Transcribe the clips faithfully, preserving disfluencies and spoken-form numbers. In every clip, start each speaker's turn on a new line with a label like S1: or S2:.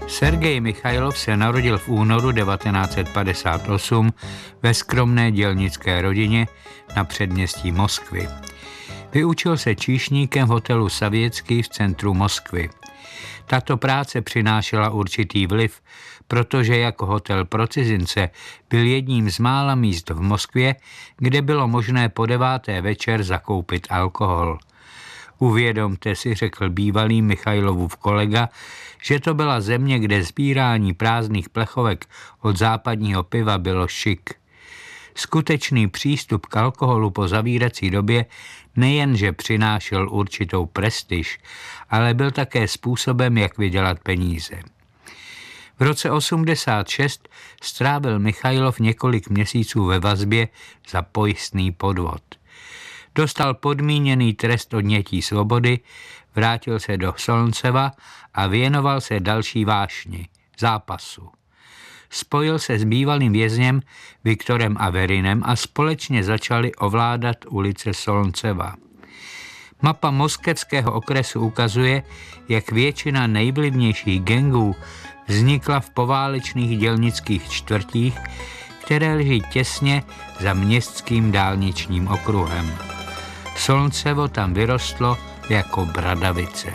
S1: Sergej Michajlov se narodil v únoru devatenáct set padesát osm ve skromné dělnické rodině na předměstí Moskvy. Vyučil se číšníkem v hotelu Savěcký v centru Moskvy. Tato práce přinášela určitý vliv, protože jako hotel pro cizince byl jedním z mála míst v Moskvě, kde bylo možné po deváté večer zakoupit alkohol. Uvědomte si, řekl bývalý Michajlovův kolega, že to byla země, kde sbírání prázdných plechovek od západního piva bylo šik. Skutečný přístup k alkoholu po zavírací době nejenže přinášel určitou prestiž, ale byl také způsobem, jak vydělat peníze. V roce osmdesát šest strávil Michajlov několik měsíců ve vazbě za pojistný podvod. Dostal podmíněný trest odnětí svobody, vrátil se do Solnceva a věnoval se další vášni, zápasu. Spojil se s bývalým vězněm Viktorem Averinem a společně začali ovládat ulice Solnceva. Mapa moskevského okresu ukazuje, jak většina nejvlivnějších gangů vznikla v poválečných dělnických čtvrtích, které leží těsně za městským dálničním okruhem. Solncevo tam vyrostlo jako bradavice.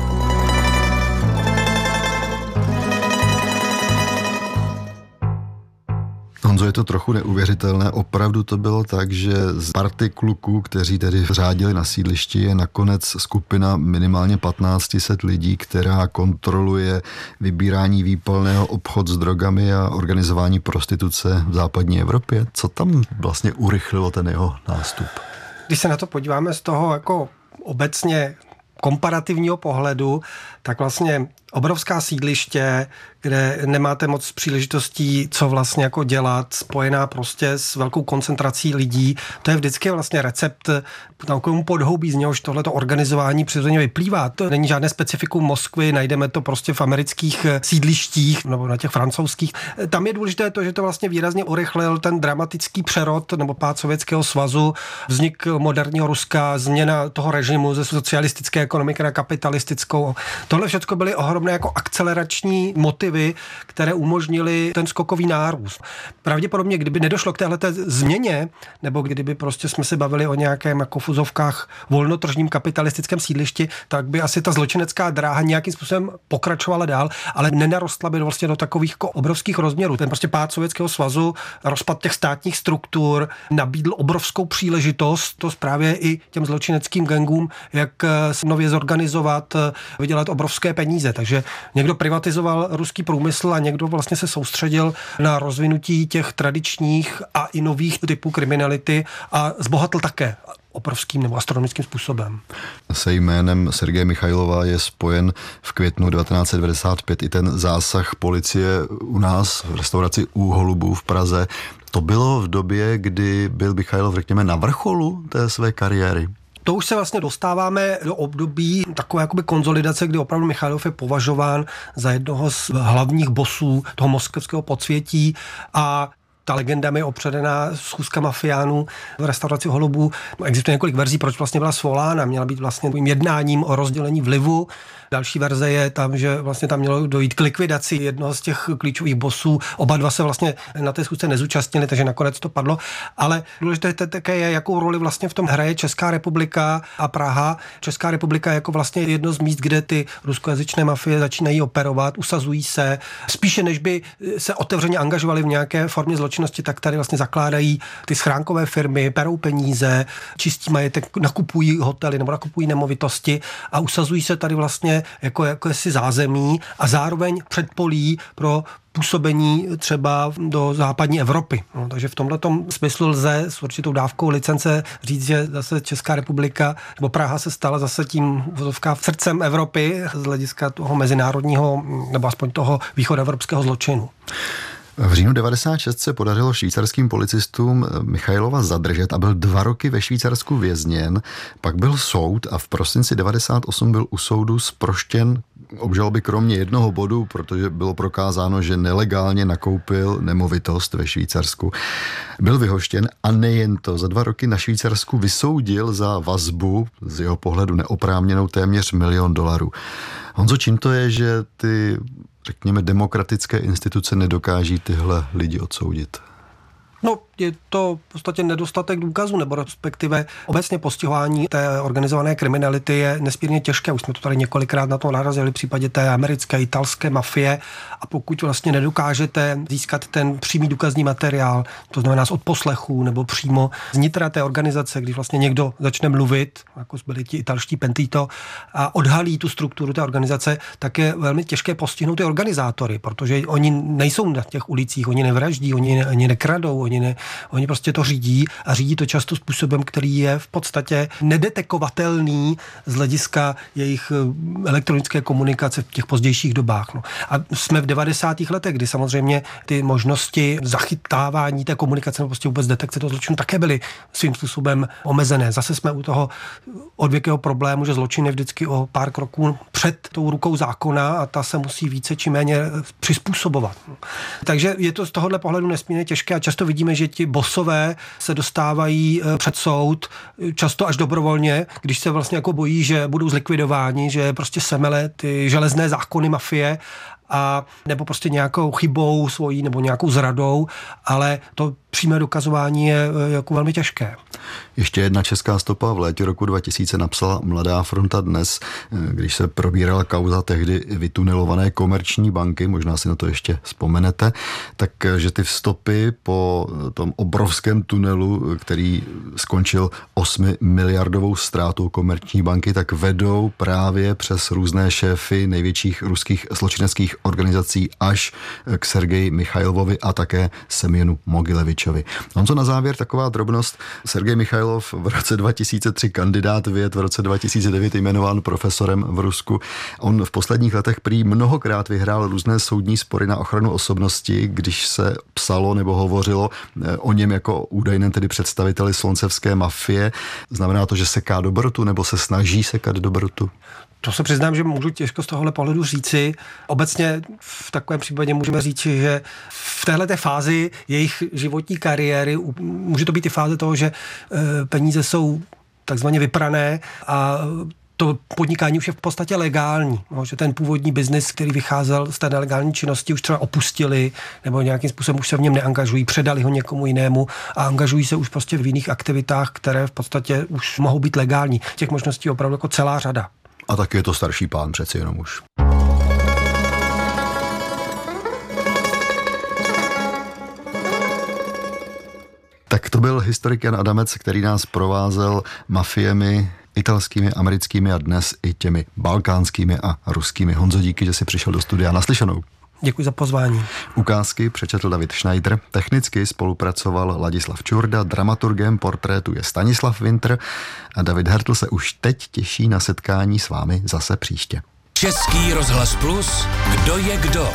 S2: Honzo, je to trochu neuvěřitelné. Opravdu to bylo tak, že z party kluků, kteří tedy řádili na sídlišti, je nakonec skupina minimálně patnáct set lidí, která kontroluje vybírání výpalného, obchod s drogami a organizování prostituce v západní Evropě. Co tam vlastně urychlilo ten jeho nástup?
S3: Když se na to podíváme z toho jako obecně komparativního pohledu, tak vlastně obrovská sídliště, kde nemáte moc příležitostí, co vlastně jako dělat, spojená prostě s velkou koncentrací lidí. To je vždycky vlastně recept takovému podhoubí, z něhož tohleto organizování přirozeně vyplývá. To není žádné specifikum Moskvy, najdeme to prostě v amerických sídlištích nebo na těch francouzských. Tam je důležité to, že to vlastně výrazně urychlil ten dramatický přerod nebo pád Sovětského svazu, vznik moderního Ruska, změna toho režimu ze socialistické ekonomiky na kapitalistickou. Tohle všechno byly ohromné jako akcelerační motivy, které umožnily ten skokový nárůst. Pravděpodobně, kdyby nedošlo k téhleté změně, nebo kdyby prostě jsme se bavili o nějakém jako v uvozovkách volnotržním kapitalistickém sídlišti, tak by asi ta zločinecká dráha nějakým způsobem pokračovala dál, ale nenarostla by vlastně do takových jako obrovských rozměrů. Ten prostě pád Sovětského svazu, rozpad těch státních struktur nabídl obrovskou příležitost, to právě i těm zločineckým gangům, jak se nově zorganizovat, vydělat obrovské peníze. Takže někdo privatizoval ruský průmysl a někdo vlastně se soustředil na rozvinutí těch tradičních a i nových typů kriminality a zbohatl také obrovským nebo astronomickým způsobem.
S2: Se jménem Sergeje Michajlova je spojen v květnu devatenáct set devadesát pět i ten zásah policie u nás v restauraci U Holubů v Praze. To bylo v době, kdy byl Michajlov, řekněme, na vrcholu té své kariéry.
S3: To už se vlastně dostáváme do období takové jakoby konzolidace, kdy opravdu Michajlov je považován za jednoho z hlavních bosů toho moskevského podsvětí a ta legenda mi opředená schůzka mafiánů v restauraci Holubů. Existuje několik verzí, proč vlastně byla svolána. Měla být vlastně jednáním o rozdělení vlivu. Další verze je tam, že vlastně tam mělo dojít k likvidaci jednoho z těch klíčových bosů. Oba dva se vlastně na té schůzce nezúčastnili, takže nakonec to padlo. Ale důležité také je, jakou roli vlastně v tom hraje Česká republika a Praha. Česká republika je jako vlastně jedno z míst, kde ty ruskojazyčné mafie začínají operovat, usazují se. Spíše než by se otevřeně angažovali v nějaké formě zločinnosti, tak tady vlastně zakládají ty schránkové firmy, perou peníze, čistí majetek, nakupují hotely nebo nakupují nemovitosti a usazují se tady vlastně jako, jako si zázemí a zároveň předpolí pro působení třeba do západní Evropy. No, takže v tomhletom smyslu lze s určitou dávkou licence říct, že zase Česká republika nebo Praha se stala zase tím vozovka v srdcem Evropy z hlediska toho mezinárodního nebo aspoň toho východoevropského zločinu.
S2: V říjnu devadesát šest se podařilo švýcarským policistům Michajlova zadržet a byl dva roky ve Švýcarsku vězněn. Pak byl soud a v prosinci devadesát osm byl u soudu zproštěn obžaloby kromě jednoho bodu, protože bylo prokázáno, že nelegálně nakoupil nemovitost ve Švýcarsku. Byl vyhoštěn a nejen to, za dva roky na Švýcarsku vysoudil za vazbu z jeho pohledu neoprávněnou téměř milion dolarů. Honzo, čím to je, že ty řekněme, demokratické instituce nedokáží tyhle lidi odsoudit?
S3: No, je to v podstatě nedostatek důkazů, nebo respektive obecně postihování té organizované kriminality je nesmírně těžké. Už jsme to tady několikrát na to narazili v případě té americké, italské mafie, a pokud vlastně nedokážete získat ten přímý důkazní materiál, to znamená z odposlechů nebo přímo z nitra té organizace, když vlastně někdo začne mluvit, jako byli ti italští Pentito, a odhalí tu strukturu té organizace, tak je velmi těžké postihnout ty organizátory, protože oni nejsou na těch ulicích, oni nevraždí, oni, oni nekradou, oni, ne, oni prostě to řídí a řídí to často způsobem, který je v podstatě nedetekovatelný z hlediska jejich elektronické komunikace v těch pozdějších dobách. No. A jsme v devadesátých letech, kdy samozřejmě ty možnosti zachytávání té komunikace nebo prostě vůbec detekce toho zločinu také byly svým způsobem omezené. Zase jsme u toho odvěkého problému, že zločin je vždycky o pár kroků před tou rukou zákona a ta se musí více či méně přizpůsobovat. No. Takže je to z tohohle pohledu nesmírně těžké a často vidíme, že ti bosové se dostávají před soud, často až dobrovolně, když se vlastně jako bojí, že budou zlikvidováni, že prostě semele ty železné zákony mafie, a nebo prostě nějakou chybou svojí nebo nějakou zradou, ale to přímé dokazování je jako velmi těžké.
S2: Ještě jedna česká stopa. V létě roku dva tisíce napsala Mladá fronta Dnes, když se probírala kauza tehdy vytunelované Komerční banky, možná si na to ještě vzpomenete, takže ty stopy po tom obrovském tunelu, který skončil osmi miliardovou ztrátou Komerční banky, tak vedou právě přes různé šéfy největších ruských zločineckých organizací až k Sergeji Michajlovovi a také Semjenu Mogilevičovi. On co na závěr taková drobnost. Sergej Michajlov v roce dva tisíce tři kandidát věd, v roce dva tisíce devět jmenován profesorem v Rusku. On v posledních letech prý mnohokrát vyhrál různé soudní spory na ochranu osobnosti, když se psalo nebo hovořilo o něm jako údajném tedy představiteli sloncevské mafie. Znamená to, že seká dobrotu nebo se snaží sekat dobrotu?
S3: To se přiznám, že můžu těžko z tohohle pohledu říci. Obecně v takovém případě můžeme říci, že v téhleté fázi jejich životní kariéry může to být i fáze toho, že peníze jsou takzvaně vyprané a to podnikání už je v podstatě legální. No, že ten původní biznis, který vycházel z té nelegální činnosti, už třeba opustili nebo nějakým způsobem už se v něm neangažují, předali ho někomu jinému a angažují se už prostě v jiných aktivitách, které v podstatě už mohou být legální. Těch možností je opravdu jako celá řada.
S2: A taky je to starší pán přeci jenom už. Tak to byl historik Jan Adamec, který nás provázel mafiemi italskými, americkými a dnes i těmi balkánskými a ruskými. Honzo, díky, že jsi přišel do studia. Naslyšenou.
S3: Děkuji za pozvání.
S2: Ukázky přečetl David Schneider, technicky spolupracoval Ladislav Čurda, dramaturgem portrétu je Stanislav Winter a David Hertl se už teď těší na setkání s vámi zase příště.
S4: Český rozhlas Plus, kdo je kdo?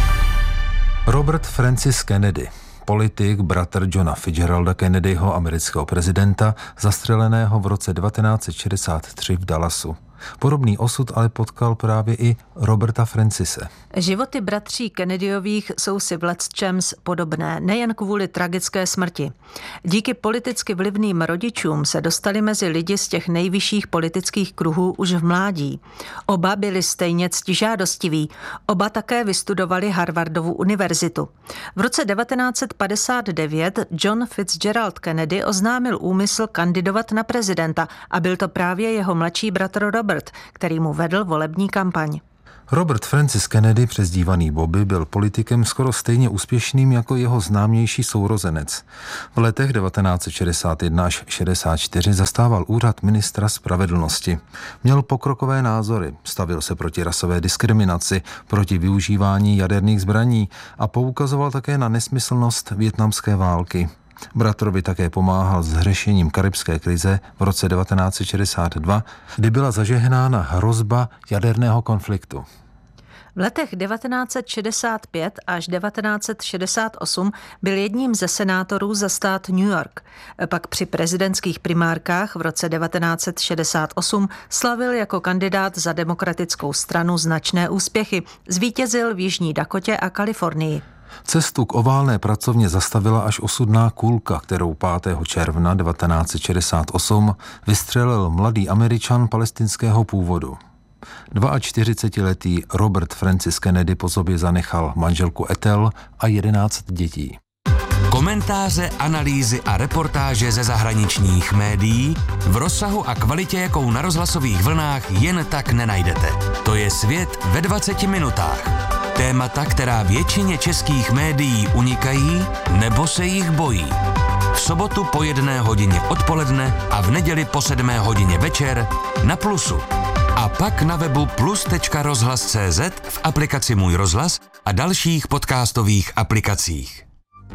S5: Robert Francis Kennedy, politik, bratr Johna Fitzgeralda Kennedyho, amerického prezidenta, zastřeleného v roce devatenáct set šedesát tři v Dallasu. Podobný osud ale potkal právě i Roberta Francise.
S6: Životy bratří Kennedyových jsou si v lecčems podobné, nejen kvůli tragické smrti. Díky politicky vlivným rodičům se dostali mezi lidi z těch nejvyšších politických kruhů už v mládí. Oba byli stejně ctižádostiví. Oba také vystudovali Harvardovu univerzitu. V roce devatenáct set padesát devět John Fitzgerald Kennedy oznámil úmysl kandidovat na prezidenta a byl to právě jeho mladší bratr Robert, který mu vedl volební kampaň.
S5: Robert Francis Kennedy, přezdívaný Bobby, byl politikem skoro stejně úspěšným jako jeho známější sourozenec. V letech devatenáct set šedesát jedna až šedesát čtyři zastával úřad ministra spravedlnosti. Měl pokrokové názory, stavil se proti rasové diskriminaci, proti využívání jaderných zbraní a poukazoval také na nesmyslnost vietnamské války. Bratrovi také pomáhal s řešením karibské krize v roce devatenáct set šedesát dva, kdy byla zažehnána hrozba jaderného konfliktu.
S6: V letech devatenáct set šedesát pět až devatenáct set šedesát osm byl jedním ze senátorů za stát New York. Pak při prezidentských primárkách v roce devatenáct set šedesát osm slavil jako kandidát za demokratickou stranu značné úspěchy. Zvítězil v Jižní Dakotě a Kalifornii.
S5: Cestu k oválné pracovně zastavila až osudná kulka, kterou pátého června devatenáct set šedesát osm vystřelil mladý Američan palestinského původu. čtyřicetiletý Robert Francis Kennedy po sobě zanechal manželku Ethel a jedenáct dětí.
S4: Komentáře, analýzy a reportáže ze zahraničních médií v rozsahu a kvalitě, jakou na rozhlasových vlnách jen tak nenajdete. To je Svět ve dvaceti minutách. Témata, která většině českých médií unikají nebo se jich bojí. V sobotu po jedné hodině odpoledne a v neděli po sedmé hodině večer na Plusu. A pak na webu plus tečka rozhlas tečka cé zet, v aplikaci Můj rozhlas a dalších podcastových aplikacích.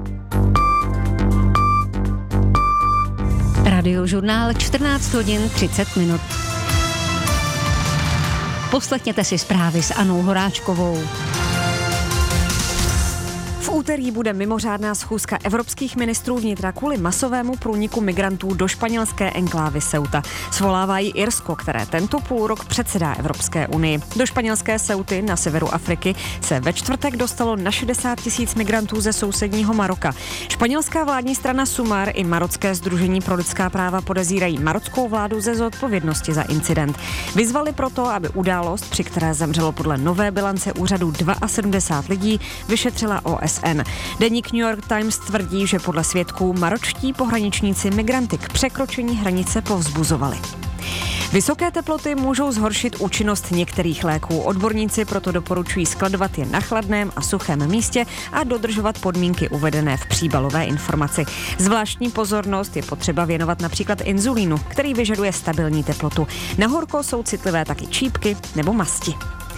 S7: Radiožurnál čtrnáct hodin třicet minut. Poslechněte si zprávy s Anou Horáčkovou.
S8: V úterý bude mimořádná schůzka evropských ministrů vnitra kvůli masovému průniku migrantů do španělské enklávy Ceuta. Svolává ji Irsko, které tento půlrok předsedá Evropské unii. Do španělské Ceuty na severu Afriky se ve čtvrtek dostalo na šedesát tisíc migrantů ze sousedního Maroka. Španělská vládní strana Sumar i marocké sdružení pro lidská práva podezírají marockou vládu ze zodpovědnosti za incident. Vyzvali proto, aby událost, při které zemřelo podle nové bilance úřadu sedmdesát dva lidí, vyšetřila O S N. Deník New York Times tvrdí, že podle svědků maročtí pohraničníci migranty k překročení hranice povzbuzovali. Vysoké teploty můžou zhoršit účinnost některých léků. Odborníci proto doporučují skladovat je na chladném a suchém místě a dodržovat podmínky uvedené v příbalové informaci. Zvláštní pozornost je potřeba věnovat například inzulínu, který vyžaduje stabilní teplotu. Na horko jsou citlivé taky čípky nebo masti.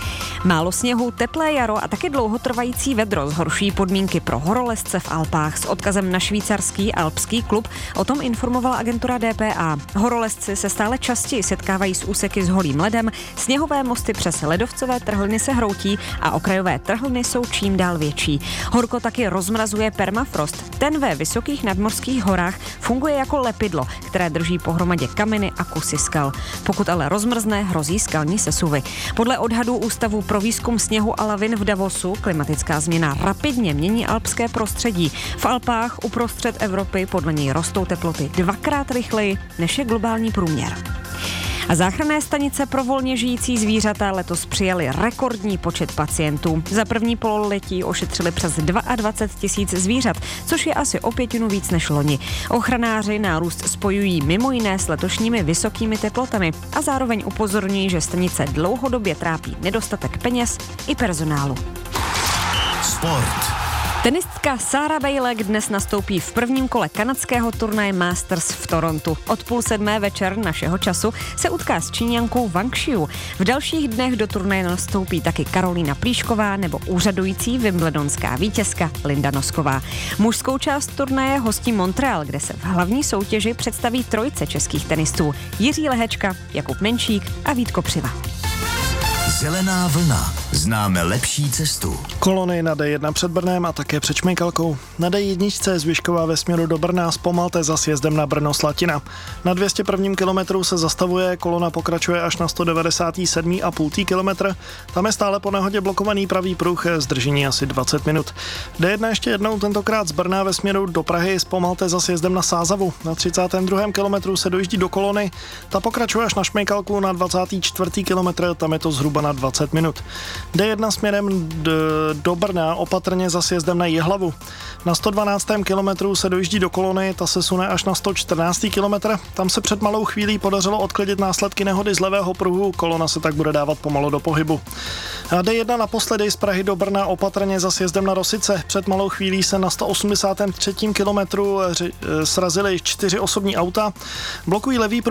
S8: Málo sněhu, teplé jaro a taky dlouhotrvající vedro zhoršují podmínky pro horolezce v Alpách. S odkazem na švýcarský alpský klub o tom informovala agentura D P A. Horolezci se stále častěji setkávají s úseky s holým ledem, sněhové mosty přes ledovcové trhliny se hroutí a okrajové trhliny jsou čím dál větší. Horko taky rozmrazuje permafrost. Ten ve vysokých nadmořských horách funguje jako lepidlo, které drží pohromadě kameny a kusy skal. Pokud ale rozmrzne, hrozí skalní sesuvy. Podle odhadů Ústavu pro výzkum sněhu a lavin v Davosu klimatická změna rapidně mění alpské prostředí. V Alpách uprostřed Evropy podle něj rostou teploty dvakrát rychleji, než je globální průměr. A záchranné stanice pro volně žijící zvířata letos přijali rekordní počet pacientů. Za první pololetí ošetřili přes dvacet dva tisíc zvířat, což je asi o pětinu víc než loni. Ochranáři nárůst spojují mimo jiné s letošními vysokými teplotami a zároveň upozorňují, že stanice dlouhodobě trápí nedostatek peněz i personálu.
S4: Sport.
S8: Tenistka Sarah Bejlek dnes nastoupí v prvním kole kanadského turnaje Masters v Torontu. Od půl sedmé večer našeho času se utká s Číňankou Wang Xiu. V dalších dnech do turnaje nastoupí taky Karolína Plíšková nebo úřadující wimbledonská vítězka Linda Nosková. Mužskou část turnaje hostí Montreal, kde se v hlavní soutěži představí trojice českých tenistů: Jiří Lehečka, Jakub Menšík a Vít Kopřiva.
S9: Zelená vlna. Známe lepší cestu.
S10: Kolony na D jedna před Brnem a také před Šmejkalkou. Na D jedna z Vyškova ve směru do Brna zpomalte za sjezdem na Brno-Slatina. Na dvě stě prvním kilometru se zastavuje, kolona pokračuje až na sto devadesát sedm celá pět kilometru. Tam je stále po nehodě blokovaný pravý pruh, zdržení asi dvacet minut. D jedna ještě jednou, tentokrát z Brna ve směru do Prahy zpomalte za sjezdem na Sázavu. Na třicátém druhém kilometru se dojíždí do kolony. Ta pokračuje až na Šmejkalku na dvacátém čtvrtém kilometru, tam je to zhruba na dvacet minut. D jedna směrem d- do Brna opatrně za sjezdem na Jihlavu. Na sto dvanáctém kilometru se dojíždí do kolony, ta se sune až na sto čtrnáctém kilometr. Tam se před malou chvílí podařilo odklidit následky nehody z levého pruhu, kolona se tak bude dávat pomalu do pohybu. A D jedna naposledy z Prahy do Brna opatrně za sjezdem na Rosice. Před malou chvílí se na sto osmdesátém třetím kilometru srazily čtyři osobní auta. Blokují levý pruh